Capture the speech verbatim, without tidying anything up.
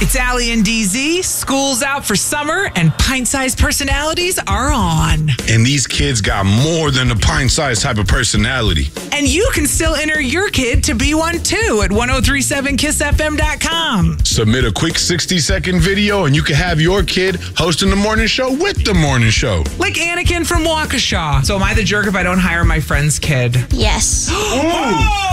It's Allie and D Z. School's out for summer, and pint-sized personalities are on. And these kids got more than a pint-sized type of personality. And you can still enter your kid to be one too at ten thirty-seven kiss f m dot com. Submit a quick sixty-second video, and you can have your kid hosting the morning show with the morning show. Like Anakin from Waukesha. So am I the jerk if I don't hire my friend's kid? Yes. Oh!